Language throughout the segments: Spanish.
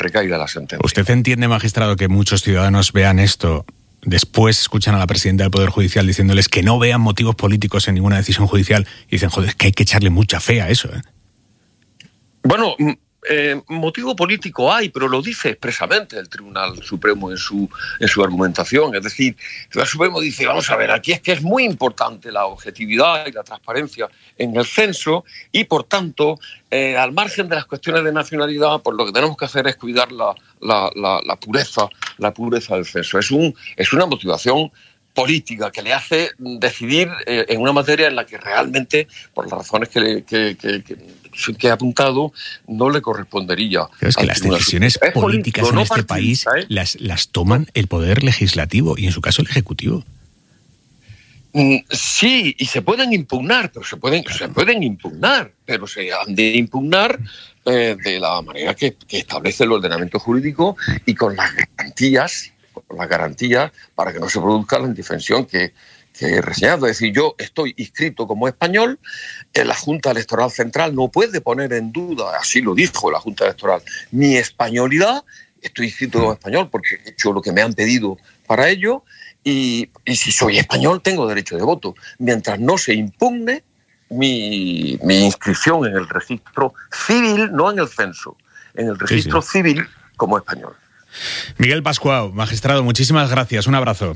recaiga la sentencia. ¿Usted entiende, magistrado, que muchos ciudadanos vean esto, después escuchan a la presidenta del Poder Judicial diciéndoles que no vean motivos políticos en ninguna decisión judicial y dicen, joder, es que hay que echarle mucha fe a eso, ¿eh? Bueno, motivo político hay, pero lo dice expresamente el Tribunal Supremo en su argumentación. Es decir, el Tribunal Supremo dice, vamos a ver, aquí es que es muy importante la objetividad y la transparencia en el censo y, por tanto, al margen de las cuestiones de nacionalidad, pues lo que tenemos que hacer es cuidar la pureza del censo. Es una motivación política que le hace decidir en una materia en la que realmente, por las razones que he apuntado, no le correspondería. Pero es que las decisiones políticas en este país las toman el Poder Legislativo y en su caso el Ejecutivo. Sí, y se pueden impugnar, pero se pueden impugnar, pero se han de impugnar de la manera que establece el ordenamiento jurídico y con las garantías para que no se produzca la indefensión que he reseñado. Es decir, yo estoy inscrito como español, la Junta Electoral Central no puede poner en duda, así lo dijo la Junta Electoral, mi españolidad, estoy inscrito como español porque he hecho lo que me han pedido para ello y si soy español tengo derecho de voto, mientras no se impugne mi inscripción en el registro civil, no en el censo, en el registro civil como español. Miguel Pascual, magistrado, muchísimas gracias. Un abrazo.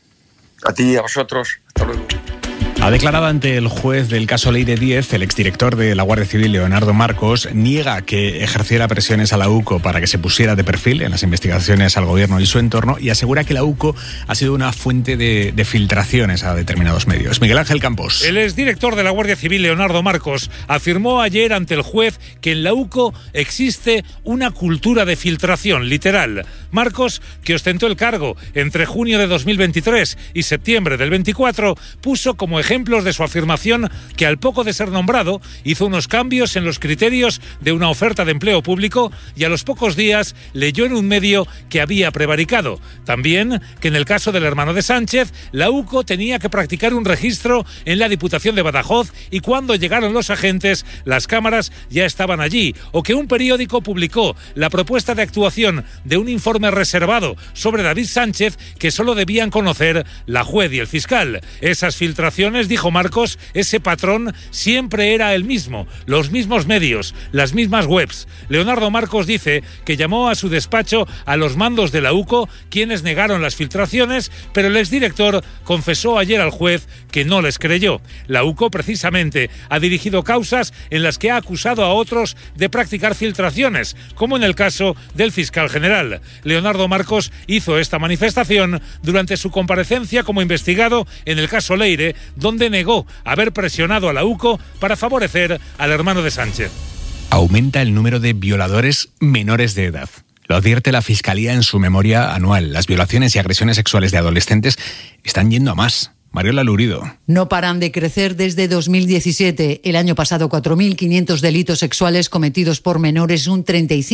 A ti y a vosotros. Hasta luego. Ha declarado ante el juez del caso Leire 10, el exdirector de la Guardia Civil, Leonardo Marcos, niega que ejerciera presiones a la UCO para que se pusiera de perfil en las investigaciones al gobierno y su entorno y asegura que la UCO ha sido una fuente de filtraciones a determinados medios. Miguel Ángel Campos. El exdirector de la Guardia Civil, Leonardo Marcos, afirmó ayer ante el juez que en la UCO existe una cultura de filtración, literal. Marcos, que ostentó el cargo entre junio de 2023 y septiembre del 24, puso como ejemplos de su afirmación que al poco de ser nombrado hizo unos cambios en los criterios de una oferta de empleo público y a los pocos días leyó en un medio que había prevaricado. También que en el caso del hermano de Sánchez, la UCO tenía que practicar un registro en la Diputación de Badajoz y cuando llegaron los agentes, las cámaras ya estaban allí, o que un periódico publicó la propuesta de actuación de un informe reservado sobre David Sánchez que solo debían conocer la juez y el fiscal. Esas filtraciones, dijo Marcos, ese patrón siempre era el mismo, los mismos medios, las mismas webs. Leonardo Marcos dice que llamó a su despacho a los mandos de la UCO, quienes negaron las filtraciones, pero el exdirector confesó ayer al juez que no les creyó. La UCO, precisamente, ha dirigido causas en las que ha acusado a otros de practicar filtraciones, como en el caso del fiscal general. Leonardo Marcos hizo esta manifestación durante su comparecencia como investigado en el caso Leire, donde negó haber presionado a la UCO para favorecer al hermano de Sánchez. Aumenta el número de violadores menores de edad. Lo advierte la Fiscalía en su memoria anual. Las violaciones y agresiones sexuales de adolescentes están yendo a más. Mariola Lurido. No paran de crecer desde 2017. El año pasado, 4.500 delitos sexuales cometidos por menores, un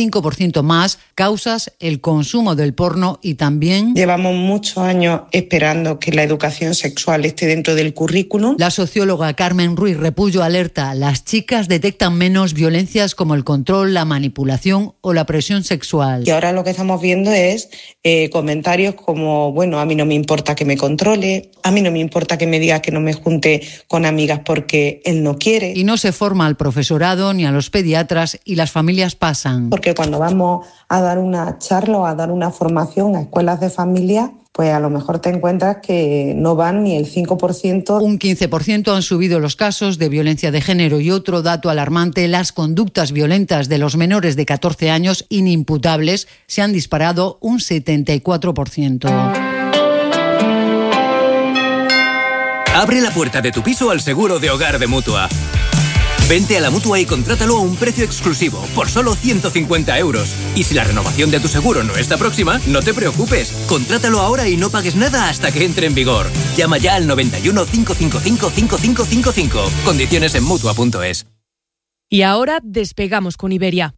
35% más. Causas, el consumo del porno y también... Llevamos muchos años esperando que la educación sexual esté dentro del currículum. La socióloga Carmen Ruiz Repullo alerta, las chicas detectan menos violencias como el control, la manipulación o la presión sexual. Y ahora lo que estamos viendo es comentarios como, bueno, a mí no me importa que me controle, a mí no me importa que me diga que no me junte con amigas porque él no quiere. Y no se forma al profesorado ni a los pediatras y las familias pasan. Porque cuando vamos a dar una charla o a dar una formación a escuelas de familia, pues a lo mejor te encuentras que no van ni el 5%. Un 15% han subido los casos de violencia de género y otro dato alarmante, las conductas violentas de los menores de 14 años inimputables se han disparado un 74%. Abre la puerta de tu piso al seguro de hogar de Mutua. Vente a la Mutua y contrátalo a un precio exclusivo, por solo 150 €. Y si la renovación de tu seguro no está próxima, no te preocupes. Contrátalo ahora y no pagues nada hasta que entre en vigor. Llama ya al 91 555 5555. Condiciones en Mutua.es. Y ahora despegamos con Iberia.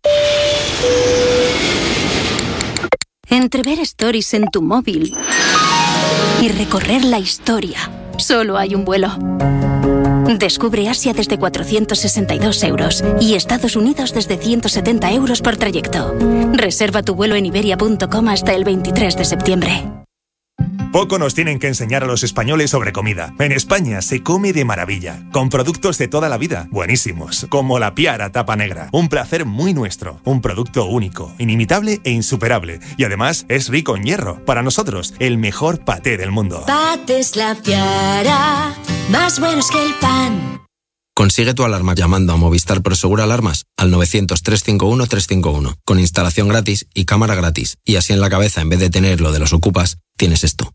Entre ver stories en tu móvil y recorrer la historia, solo hay un vuelo. Descubre Asia desde 462 euros y Estados Unidos desde 170 euros por trayecto. Reserva tu vuelo en iberia.com hasta el 23 de septiembre. Poco nos tienen que enseñar a los españoles sobre comida. En España se come de maravilla, con productos de toda la vida, buenísimos, como la Piara tapa negra. Un placer muy nuestro, un producto único, inimitable e insuperable. Y además es rico en hierro. Para nosotros, el mejor paté del mundo. Patés La Piara, más buenos que el pan. Consigue tu alarma llamando a Movistar Prosegur Alarmas al 900-351-351, con instalación gratis y cámara gratis. Y así en la cabeza, en vez de tener lo de los ocupas, tienes esto.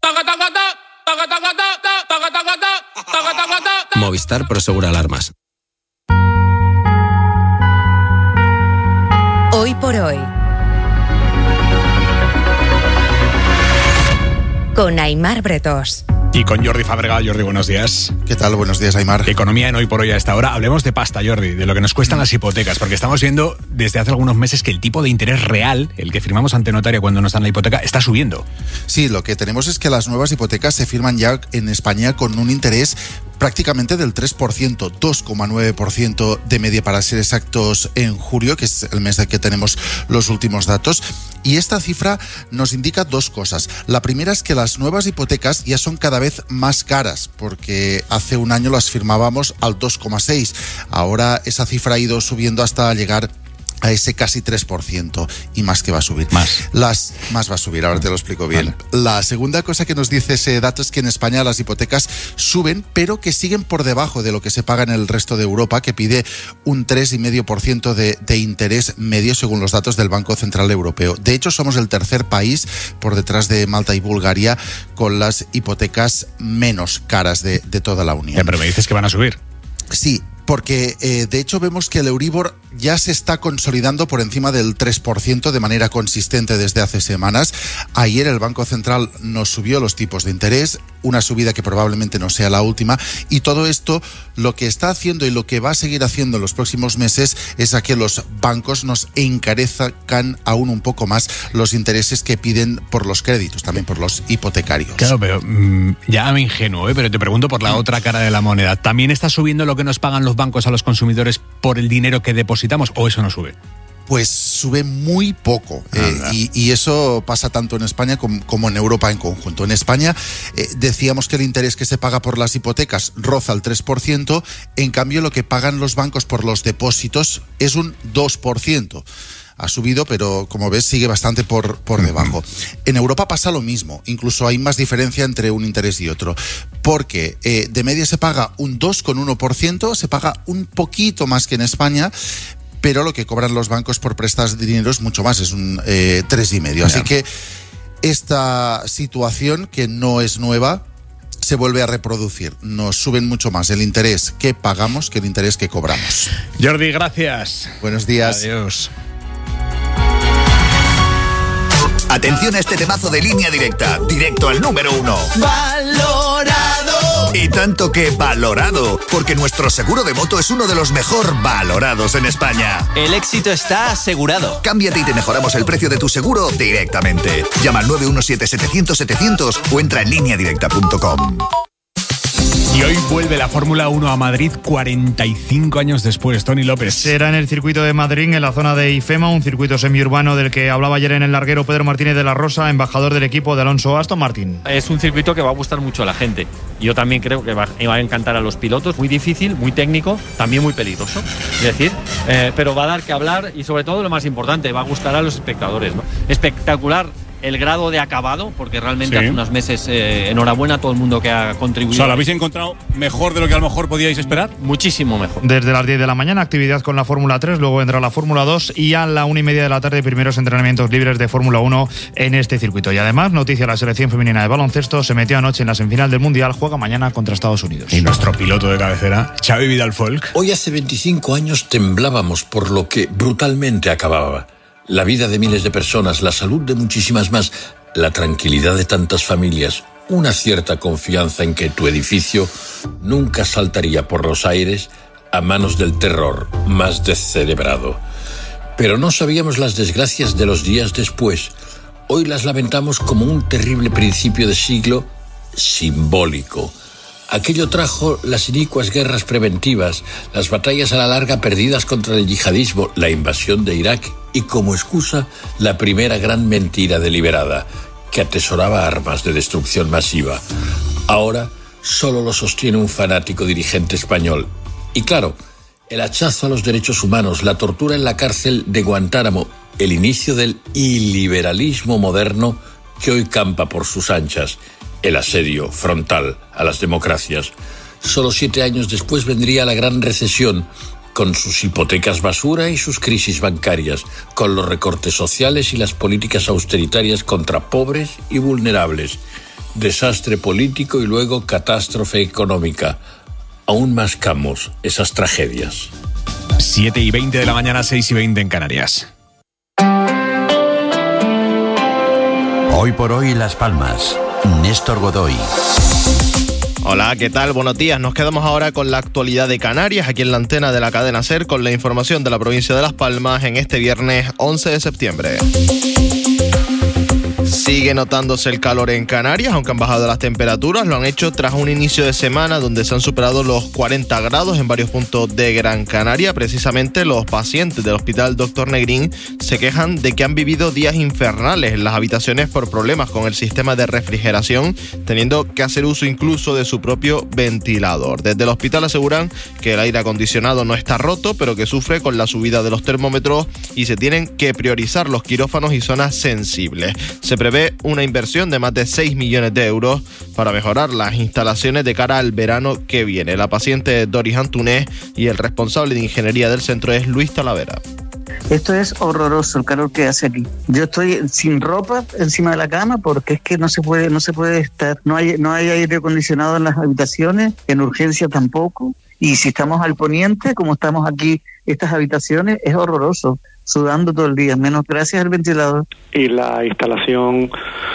Movistar Prosegur Alarmas. Hoy por hoy. Con Aimar Bretos. Y con Jordi Fábrega. Jordi, buenos días. ¿Qué tal? Buenos días, Aimar. Economía en Hoy por Hoy a esta hora. Hablemos de pasta, Jordi, de lo que nos cuestan las hipotecas, porque estamos viendo desde hace algunos meses que el tipo de interés real, el que firmamos ante notario cuando nos dan la hipoteca, está subiendo. Sí, lo que tenemos es que las nuevas hipotecas se firman ya en España con un interés prácticamente del 3%, 2,9% de media para ser exactos en julio, que es el mes de que tenemos los últimos datos. Y esta cifra nos indica dos cosas. La primera es que las nuevas hipotecas ya son cada vez más caras, porque hace un año las firmábamos al 2,6%. Ahora esa cifra ha ido subiendo hasta llegar a ese casi 3%, y más que va a subir. Más va a subir, ahora te lo explico bien. Vale. La segunda cosa que nos dice ese dato es que en España las hipotecas suben, pero que siguen por debajo de lo que se paga en el resto de Europa, que pide un 3,5% de interés medio según los datos del Banco Central Europeo. De hecho, somos el tercer país por detrás de Malta y Bulgaria con las hipotecas menos caras de toda la Unión. Pero me dices que van a subir. Sí, porque de hecho vemos que el Euribor ya se está consolidando por encima del 3% de manera consistente desde hace semanas. Ayer el Banco Central nos subió los tipos de interés, una subida que probablemente no sea la última, y todo esto lo que está haciendo y lo que va a seguir haciendo en los próximos meses es a que los bancos nos encarezcan aún un poco más los intereses que piden por los créditos, también por los hipotecarios. Claro, pero ya me ingenuo, pero te pregunto por la otra cara de la moneda. ¿También está subiendo lo que nos pagan los bancos a los consumidores por el dinero que depositamos, o eso no sube? Pues sube muy poco, y eso pasa tanto en España como en Europa en conjunto. En España decíamos que el interés que se paga por las hipotecas roza el 3%, en cambio lo que pagan los bancos por los depósitos es un 2%. Ha subido, pero como ves sigue bastante por debajo. En Europa pasa lo mismo, incluso hay más diferencia entre un interés y otro, porque de media se paga un 2,1%, se paga un poquito más que en España, pero lo que cobran los bancos por prestar dinero es mucho más, es un 3,5%. Así que esta situación, que no es nueva, se vuelve a reproducir. Nos suben mucho más el interés que pagamos que el interés que cobramos. Jordi, gracias. Buenos días. Adiós. Atención a este temazo de Línea Directa, directo al número 1. ¡Valorado! Y tanto que valorado, porque nuestro seguro de moto es uno de los mejor valorados en España. El éxito está asegurado. Cámbiate y te mejoramos el precio de tu seguro directamente. Llama al 917-700-700 o entra en lineadirecta.com. Y hoy vuelve la Fórmula 1 a Madrid 45 años después. Tony López. Será en el circuito de Madrid, en la zona de IFEMA, un circuito semiurbano del que hablaba ayer en el larguero Pedro Martínez de la Rosa, embajador del equipo de Alonso Aston Martin. Es un circuito que va a gustar mucho a la gente. Yo también creo que va a encantar a los pilotos. Muy difícil, muy técnico, también muy peligroso. Es decir, pero va a dar que hablar y sobre todo lo más importante, va a gustar a los espectadores, ¿no? Espectacular el grado de acabado, porque realmente hace unos meses, enhorabuena a todo el mundo que ha contribuido. O sea, ¿lo habéis encontrado mejor de lo que a lo mejor podíais esperar? Muchísimo mejor. Desde las 10 de la mañana, actividad con la Fórmula 3, luego vendrá la Fórmula 2 y a la 1:30 de la tarde, primeros entrenamientos libres de Fórmula 1 en este circuito. Y además, noticia, la selección femenina de baloncesto se metió anoche en la semifinal del Mundial, juega mañana contra Estados Unidos. Y nuestro piloto de cabecera, Xavi Vidal-Folk. Hoy hace 25 años temblábamos por lo que brutalmente acababa. La vida de miles de personas, la salud de muchísimas más, la tranquilidad de tantas familias, una cierta confianza en que tu edificio nunca saltaría por los aires a manos del terror más descerebrado. Pero no sabíamos las desgracias de los días después. Hoy las lamentamos como un terrible principio de siglo simbólico. Aquello trajo las inicuas guerras preventivas, las batallas a la larga perdidas contra el yihadismo, la invasión de Irak y, como excusa, la primera gran mentira deliberada, que atesoraba armas de destrucción masiva. Ahora solo lo sostiene un fanático dirigente español. Y claro, el hachazo a los derechos humanos, la tortura en la cárcel de Guantánamo, el inicio del iliberalismo moderno que hoy campa por sus anchas, el asedio frontal a las democracias. Solo 7 años después vendría la gran recesión, con sus hipotecas basura y sus crisis bancarias, con los recortes sociales y las políticas austeritarias contra pobres y vulnerables, desastre político y luego catástrofe económica. Aún mascamos esas tragedias. 7:20 de la mañana, 6:20 en Canarias. Hoy por hoy Las Palmas. Néstor Godoy. Hola, ¿qué tal? Buenos días. Nos quedamos ahora con la actualidad de Canarias, aquí en la antena de la cadena SER, con la información de la provincia de Las Palmas en este viernes 11 de septiembre. Sigue notándose el calor en Canarias, aunque han bajado las temperaturas. Lo han hecho tras un inicio de semana donde se han superado los 40 grados en varios puntos de Gran Canaria. Precisamente los pacientes del Hospital Dr. Negrín se quejan de que han vivido días infernales en las habitaciones por problemas con el sistema de refrigeración, teniendo que hacer uso incluso de su propio ventilador. Desde el hospital aseguran que el aire acondicionado no está roto, pero que sufre con la subida de los termómetros y se tienen que priorizar los quirófanos y zonas sensibles. Se prevé una inversión de más de 6 millones de euros para mejorar las instalaciones de cara al verano que viene. La paciente es Doris Antunés y el responsable de ingeniería del centro es Luis Talavera. Esto es horroroso, el calor que hace aquí. Yo estoy sin ropa encima de la cama porque es que no se puede estar. No hay aire acondicionado en las habitaciones, en urgencia tampoco. Y si estamos al poniente, como estamos aquí, estas habitaciones, es horroroso, sudando todo el día, menos gracias al ventilador. Y la instalación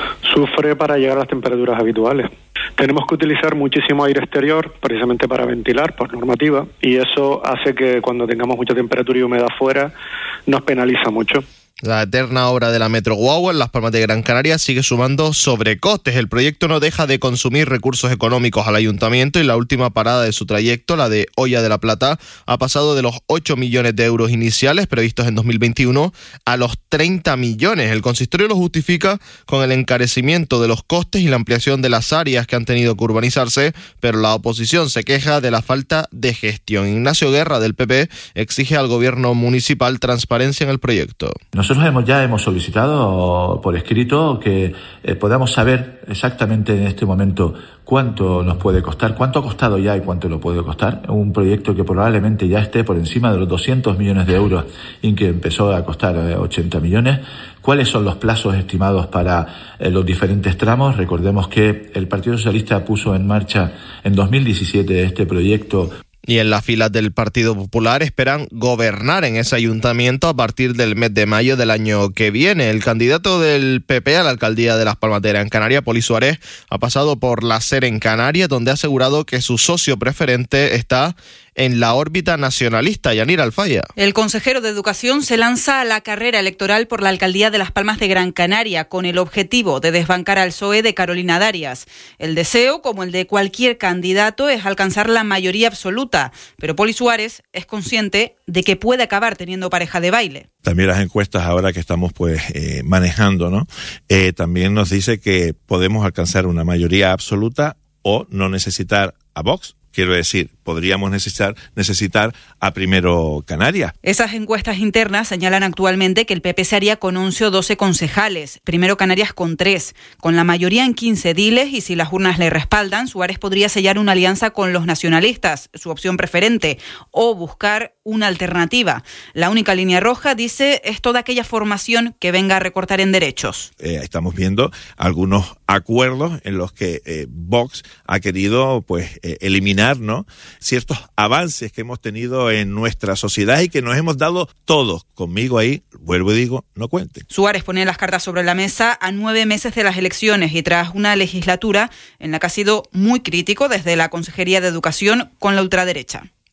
sufre para llegar a las temperaturas habituales. Tenemos que utilizar muchísimo aire exterior, precisamente para ventilar, por normativa, y eso hace que cuando tengamos mucha temperatura y humedad fuera, nos penaliza mucho. La eterna obra de la Metro Guagua en Las Palmas de Gran Canaria sigue sumando sobrecostes. El proyecto no deja de consumir recursos económicos al ayuntamiento y la última parada de su trayecto, la de Hoya de la Plata, ha pasado de los 8 millones de euros iniciales previstos en 2021 a los 30 millones. El consistorio lo justifica con el encarecimiento de los costes y la ampliación de las áreas que han tenido que urbanizarse, pero la oposición se queja de la falta de gestión. Ignacio Guerra, del PP, exige al gobierno municipal transparencia en el proyecto. Nosotros ya hemos solicitado por escrito que podamos saber exactamente en este momento cuánto nos puede costar, cuánto ha costado ya y cuánto lo puede costar. Un proyecto que probablemente ya esté por encima de los 200 millones de euros y que empezó a costar 80 millones. ¿Cuáles son los plazos estimados para los diferentes tramos? Recordemos que el Partido Socialista puso en marcha en 2017 este proyecto. Y en las filas del Partido Popular esperan gobernar en ese ayuntamiento a partir del mes de mayo del año que viene. El candidato del PP a la alcaldía de Las Palmas de Gran Canaria, Poli Suárez, ha pasado por la SER en Canarias, donde ha asegurado que su socio preferente está en la órbita nacionalista. Yanira Alfaya. El consejero de Educación se lanza a la carrera electoral por la alcaldía de Las Palmas de Gran Canaria con el objetivo de desbancar al PSOE de Carolina Darias. El deseo, como el de cualquier candidato, es alcanzar la mayoría absoluta, pero Poli Suárez es consciente de que puede acabar teniendo pareja de baile. También las encuestas ahora que estamos manejando, ¿no? También nos dice que podemos alcanzar una mayoría absoluta o no necesitar a Vox. Quiero decir, podríamos necesitar a Primero Canarias. Esas encuestas internas señalan actualmente que el PP se haría con 11 o 12 concejales, Primero Canarias con 3, con la mayoría en 15 ediles, y si las urnas le respaldan, Suárez podría sellar una alianza con los nacionalistas, su opción preferente, o buscar una alternativa. La única línea roja, dice, es toda aquella formación que venga a recortar en derechos. Estamos viendo algunos acuerdos en los que Vox ha querido eliminar, ¿no?, ciertos avances que hemos tenido en nuestra sociedad y que nos hemos dado todos. Conmigo ahí, vuelvo y digo, no cuenten. Suárez pone las cartas sobre la mesa a 9 meses de las elecciones y tras una legislatura en la que ha sido muy crítico desde la Consejería de Educación con la ultraderecha.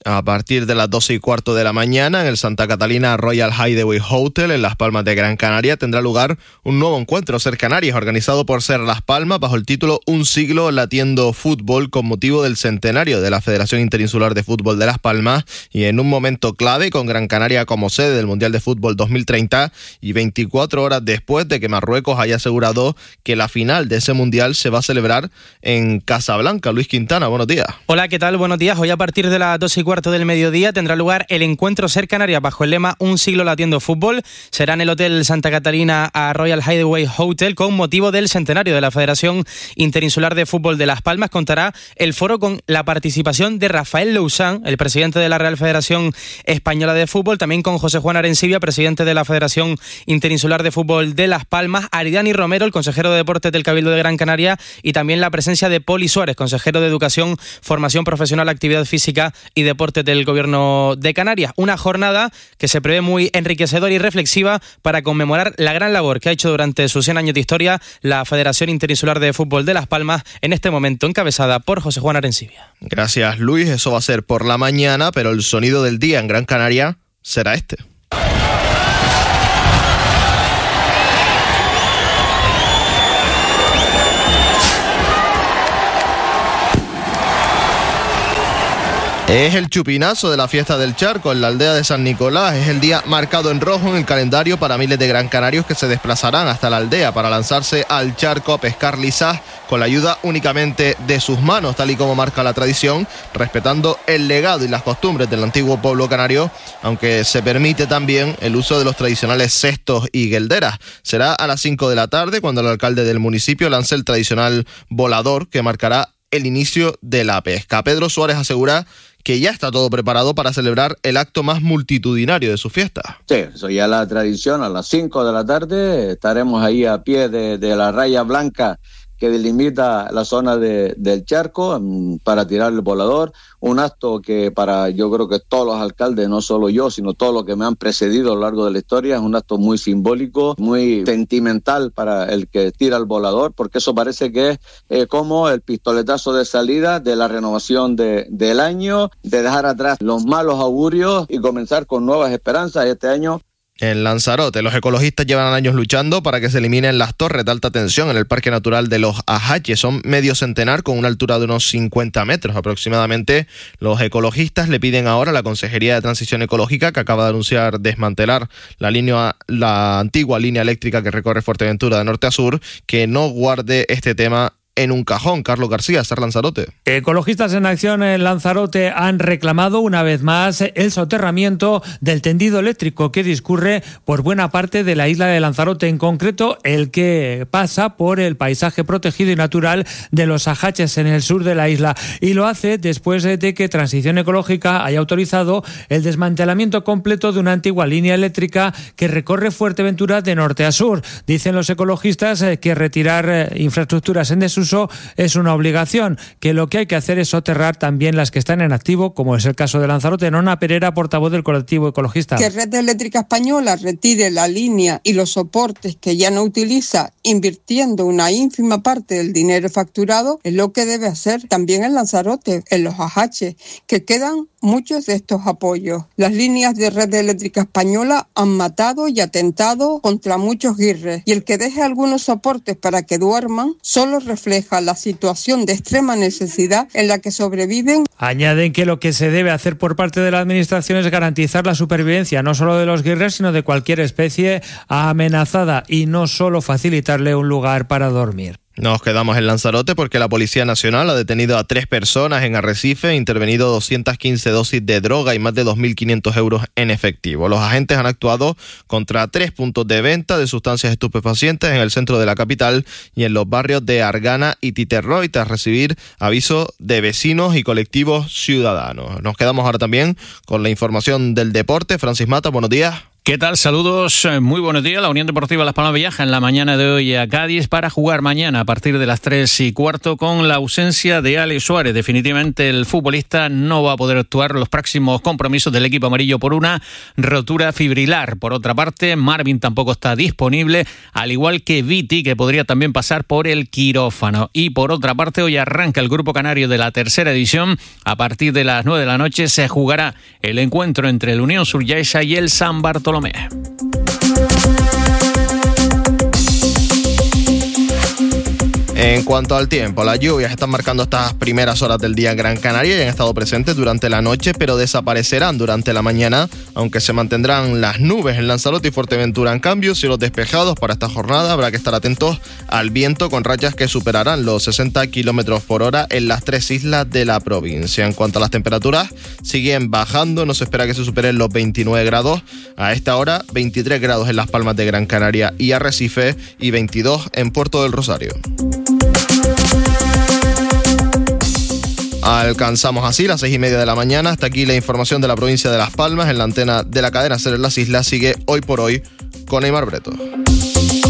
A partir de las 12:15 de la mañana, en el Santa Catalina Royal Hideaway Hotel, en Las Palmas de Gran Canaria, tendrá lugar un nuevo encuentro Ser Canarias, organizado por Ser Las Palmas, bajo el título Un siglo latiendo fútbol, con motivo del centenario de la Federación Interinsular de Fútbol de Las Palmas, y en un momento clave, con Gran Canaria como sede del Mundial de Fútbol 2030, y 24 horas después de que Marruecos haya asegurado que la final de ese Mundial se va a celebrar en Casablanca. Luis Quintana, buenos días. Hola, ¿qué tal? Buenos días. Hoy a partir de las 2:15 del mediodía tendrá lugar el encuentro Ser Canarias bajo el lema Un siglo latiendo fútbol. Será en el Hotel Santa Catalina a Royal Hideaway Hotel con motivo del centenario de la Federación Interinsular de Fútbol de Las Palmas. Contará el foro con la participación de Rafael Lousán, el presidente de la Real Federación Española de Fútbol, también con José Juan Arencibia, presidente de la Federación Interinsular de Fútbol de Las Palmas, Aridani Romero, el consejero de Deportes del Cabildo de Gran Canaria, y también la presencia de Poli Suárez, consejero de Educación, Formación Profesional, Actividad Física y Deportes del Gobierno de Canarias. Una jornada que se prevé muy enriquecedora y reflexiva para conmemorar la gran labor que ha hecho durante sus 100 años de historia la Federación Interinsular de Fútbol de Las Palmas, en este momento encabezada por José Juan Arencibia. Gracias, Luis. Eso va a ser por la mañana, pero el sonido del día en Gran Canaria será este. Es el chupinazo de la fiesta del charco en la aldea de San Nicolás. Es el día marcado en rojo en el calendario para miles de gran canarios que se desplazarán hasta la aldea para lanzarse al charco a pescar lisas con la ayuda únicamente de sus manos, tal y como marca la tradición, respetando el legado y las costumbres del antiguo pueblo canario, aunque se permite también el uso de los tradicionales cestos y guelderas. Será a las 5 de la tarde cuando el alcalde del municipio lance el tradicional volador que marcará el inicio de la pesca. Pedro Suárez asegura que ya está todo preparado para celebrar el acto más multitudinario de su fiesta. Sí, eso ya es la tradición. A las 5 de la tarde estaremos ahí a pie de la raya blanca que delimita la zona del charco para tirar el volador, un acto que para yo creo que todos los alcaldes, no solo yo, sino todos los que me han precedido a lo largo de la historia, es un acto muy simbólico, muy sentimental para el que tira el volador, porque eso parece que es como el pistoletazo de salida de la renovación del año, de dejar atrás los malos augurios y comenzar con nuevas esperanzas este año. En Lanzarote, los ecologistas llevan años luchando para que se eliminen las torres de alta tensión en el Parque Natural de los Ajaches. Son medio centenar con una altura de unos 50 metros aproximadamente. Los ecologistas le piden ahora a la Consejería de Transición Ecológica, que acaba de anunciar desmantelar la antigua línea eléctrica que recorre Fuerteventura de norte a sur, que no guarde este tema en un cajón. Carlos García, Ser Lanzarote. Ecologistas en Acción en Lanzarote han reclamado una vez más el soterramiento del tendido eléctrico que discurre por buena parte de la isla de Lanzarote, en concreto el que pasa por el paisaje protegido y natural de los Ajaches en el sur de la isla, y lo hace después de que Transición Ecológica haya autorizado el desmantelamiento completo de una antigua línea eléctrica que recorre Fuerteventura de norte a sur. Dicen los ecologistas que retirar infraestructuras en desuso es una obligación, que lo que hay que hacer es soterrar también las que están en activo, como es el caso de Lanzarote. Nona Pereira, portavoz del colectivo ecologista. Que Red Eléctrica Española retire la línea y los soportes que ya no utiliza, invirtiendo una ínfima parte del dinero facturado, es lo que debe hacer también en Lanzarote, en los Ajaches, que quedan muchos de estos apoyos. Las líneas de Red Eléctrica Española han matado y atentado contra muchos guirres, y el que deje algunos soportes para que duerman solo refleja la situación de extrema necesidad en la que sobreviven. Añaden que lo que se debe hacer por parte de la administración es garantizar la supervivencia no solo de los guirres, sino de cualquier especie amenazada, y no solo facilitarle un lugar para dormir. Nos quedamos en Lanzarote porque la Policía Nacional ha detenido a 3 personas en Arrecife e intervenido 215 dosis de droga y más de 2.500 euros en efectivo. Los agentes han actuado contra 3 puntos de venta de sustancias estupefacientes en el centro de la capital y en los barrios de Argana y Titerroy, tras recibir avisos de vecinos y colectivos ciudadanos. Nos quedamos ahora también con la información del deporte. Francis Mata, buenos días. ¿Qué tal? Saludos, muy buenos días. La Unión Deportiva Las Palmas viaja en la mañana de hoy a Cádiz para jugar mañana a partir de las 3:15 con la ausencia de Alex Suárez. Definitivamente el futbolista no va a poder actuar en los próximos compromisos del equipo amarillo por una rotura fibrilar. Por otra parte, Marvin tampoco está disponible, al igual que Viti, que podría también pasar por el quirófano. Y por otra parte, hoy arranca el Grupo Canario de la tercera división. A partir de las 9 de la noche se jugará el encuentro entre el Unión Suryaisa y el San Bartolomé. En cuanto al tiempo, las lluvias están marcando estas primeras horas del día en Gran Canaria y han estado presentes durante la noche, pero desaparecerán durante la mañana, aunque se mantendrán las nubes en Lanzarote y Fuerteventura. En cambio, cielos despejados para esta jornada. Habrá que estar atentos al viento con rachas que superarán los 60 kilómetros por hora en las 3 islas de la provincia. En cuanto a las temperaturas, siguen bajando, no se espera que se superen los 29 grados. A esta hora, 23 grados en Las Palmas de Gran Canaria y Arrecife y 22 en Puerto del Rosario. Alcanzamos así las 6:30 de la mañana. Hasta aquí la información de la provincia de Las Palmas. En la antena de la cadena SER en las islas sigue Hoy por Hoy con Aimar Bretos.